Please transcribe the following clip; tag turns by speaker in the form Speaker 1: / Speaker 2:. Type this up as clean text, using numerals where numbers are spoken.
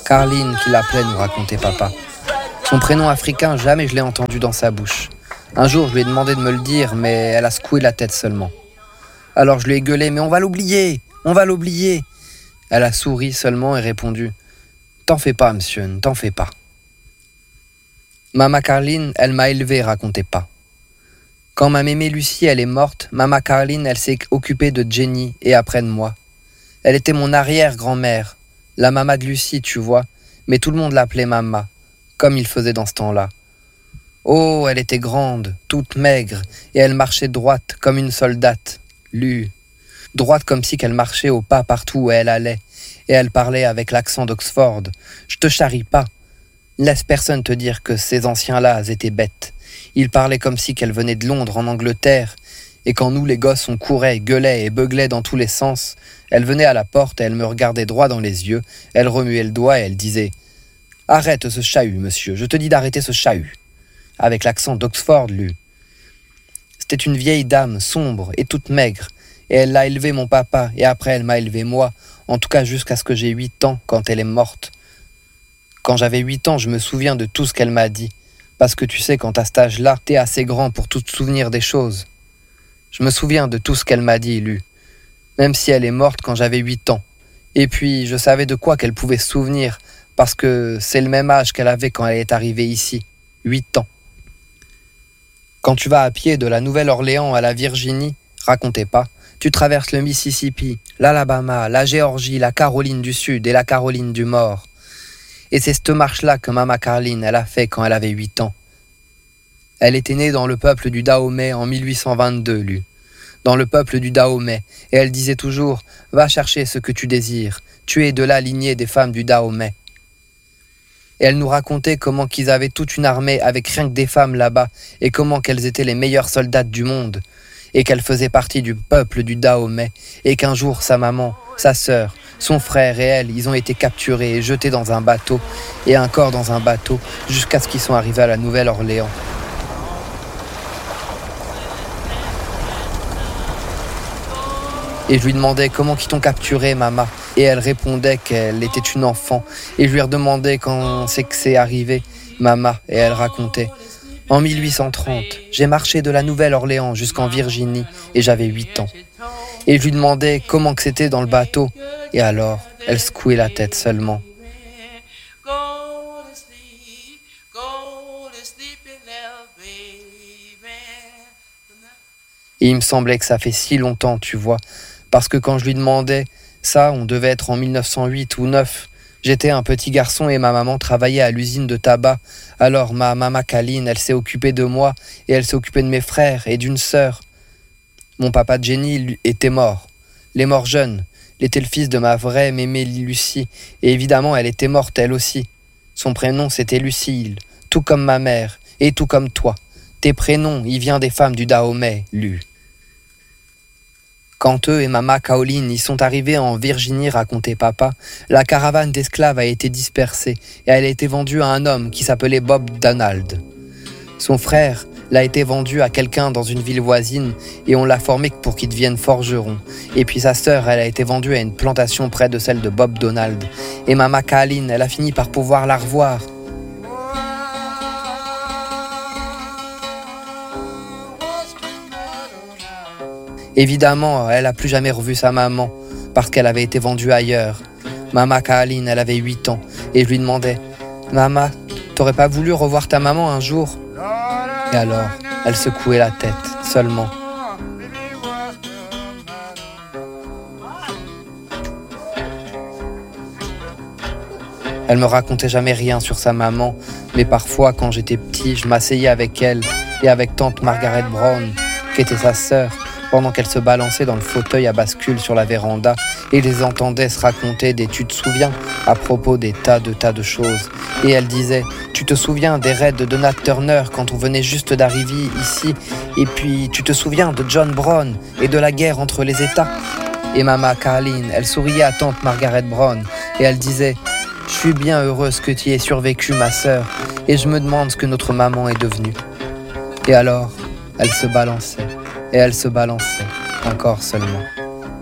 Speaker 1: Caroline qui l'appelait, nous racontait papa. Son prénom africain, jamais je l'ai entendu dans sa bouche. Un jour, je lui ai demandé de me le dire, mais elle a secoué la tête seulement. Alors je lui ai gueulé, mais on va l'oublier, on va l'oublier. Elle a souri seulement et répondu, t'en fais pas, monsieur, ne t'en fais pas. Mama Caroline, elle m'a élevé, racontait pas. Quand ma mémé Lucie, elle est morte, Mama Caroline, elle s'est occupée de Jenny et après de moi. Elle était mon arrière-grand-mère, la maman de Lucie, tu vois, mais tout le monde l'appelait Mama, comme il faisait dans ce temps-là. Oh, elle était grande, toute maigre, et elle marchait droite comme une soldate, droite comme si qu'elle marchait au pas partout où elle allait, et elle parlait avec l'accent d'Oxford. Je te charrie pas. Laisse personne te dire que ces anciens-là étaient bêtes. Ils parlaient comme si qu'elle venait de Londres en Angleterre, et quand nous, les gosses, on courait, gueulait et beuglait dans tous les sens, elle venait à la porte et elle me regardait droit dans les yeux, elle remuait le doigt et elle disait « Arrête ce chahut, monsieur, je te dis d'arrêter ce chahut !» Avec l'accent d'Oxford, C'était une vieille dame, sombre et toute maigre, et elle a élevé mon papa, et après elle m'a élevé moi, en tout cas jusqu'à ce que j'ai 8 ans, quand elle est morte. Quand j'avais 8 ans, je me souviens de tout ce qu'elle m'a dit, parce que tu sais, quand à cet âge-là, t'es assez grand pour tout te souvenir des choses. Je me souviens de tout ce qu'elle m'a dit, même si elle est morte quand j'avais 8 ans. Et puis, je savais de quoi qu'elle pouvait se souvenir, parce que c'est le même âge qu'elle avait quand elle est arrivée ici, 8 ans. Quand tu vas à pied de la Nouvelle-Orléans à la Virginie, racontez pas, tu traverses le Mississippi, l'Alabama, la Géorgie, la Caroline du Sud et la Caroline du Nord. Et c'est cette marche-là que Mama Caroline, elle a fait quand elle avait 8 ans. Elle était née dans le peuple du Dahomey en 1822, dans le peuple du Dahomey, et elle disait toujours « Va chercher ce que tu désires, tu es de la lignée des femmes du Dahomey ». Et elle nous racontait comment qu'ils avaient toute une armée avec rien que des femmes là-bas, et comment qu'elles étaient les meilleures soldates du monde, et qu'elles faisaient partie du peuple du Dahomey, et qu'un jour sa maman, sa sœur, son frère et elle, ils ont été capturés et jetés dans un bateau, et encore dans un bateau, jusqu'à ce qu'ils sont arrivés à la Nouvelle-Orléans. Et je lui demandais comment qu'ils t'ont capturé, maman. Et elle répondait qu'elle était une enfant. Et je lui redemandais quand c'est que c'est arrivé, maman. Et elle racontait. En 1830, j'ai marché de la Nouvelle-Orléans jusqu'en Virginie et j'avais 8 ans. Et je lui demandais comment que c'était dans le bateau. Et alors, elle secouait la tête seulement. Et il me semblait que ça fait si longtemps, tu vois. Parce que quand je lui demandais ça, on devait être en 1908 ou 9. J'étais un petit garçon et ma maman travaillait à l'usine de tabac. Alors ma maman Caroline, elle s'est occupée de moi et elle s'est occupée de mes frères et d'une sœur. Mon papa Jenny lui, était mort. Il est mort jeune. Il était le fils de ma vraie mémé Lucie. Et évidemment, elle était morte elle aussi. Son prénom, c'était Lucille, tout comme ma mère et tout comme toi. Tes prénoms, il vient des femmes du Dahomey, Quand eux et Mama Caroline y sont arrivés en Virginie, racontait papa, la caravane d'esclaves a été dispersée et elle a été vendue à un homme qui s'appelait Bob Donald. Son frère l'a été vendu à quelqu'un dans une ville voisine et on l'a formé pour qu'il devienne forgeron. Et puis sa sœur, elle a été vendue à une plantation près de celle de Bob Donald. Et Mama Caroline, elle a fini par pouvoir la revoir. Évidemment, elle n'a plus jamais revu sa maman, parce qu'elle avait été vendue ailleurs. Mama Caroline, elle avait 8 ans, et je lui demandais « Maman, t'aurais pas voulu revoir ta maman un jour ?» Et alors, elle secouait la tête, seulement. Elle me racontait jamais rien sur sa maman, mais parfois, quand j'étais petit, je m'asseyais avec elle et avec tante Margaret Brown, qui était sa sœur, pendant qu'elle se balançait dans le fauteuil à bascule sur la véranda et les entendait se raconter des « tu te souviens » à propos des tas de choses. Et elle disait « tu te souviens des raids de Nat Turner quand on venait juste d'arriver ici et puis tu te souviens de John Brown et de la guerre entre les États ?» Et Mama Caroline, elle souriait à tante Margaret Brown et elle disait « je suis bien heureuse que tu aies survécu ma sœur et je me demande ce que notre maman est devenue. » Et alors, elle se balançait. Et elle se balançait, encore seulement.